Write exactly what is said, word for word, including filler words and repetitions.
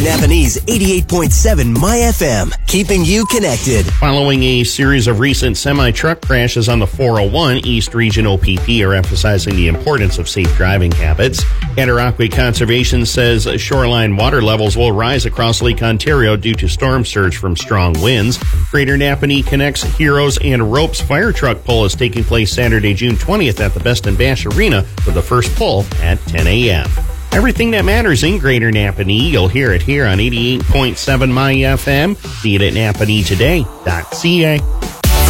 Napanese eighty-eight point seven My F M, keeping you connected. Following a series of recent semi-truck crashes on the four oh one, East Region O P P are emphasizing the importance of safe driving habits. Cataraqui Conservation says shoreline water levels will rise across Lake Ontario due to storm surge from strong winds. Greater Napanee Connects Heroes and Ropes fire truck pull is taking place Saturday, June twentieth at the Best and Bash Arena with the first pull at ten a.m. Everything that matters in Greater Napanee, you'll hear it here on eighty-eight point seven My F M. See it at napanee today dot c a.